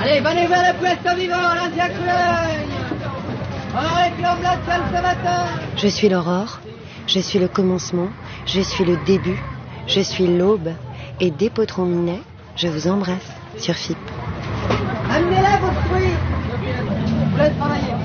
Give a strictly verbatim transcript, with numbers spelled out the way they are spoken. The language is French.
Allez, venez vers le puesto vivant, l'ancien Cologne. On réclame la salle ce matin. Je suis l'aurore, je suis le commencement, je suis le début, je suis l'aube. Et dès Potron Minet, je vous embrasse sur F I P. Amenez-la vos fruits. Vous laisse travailler.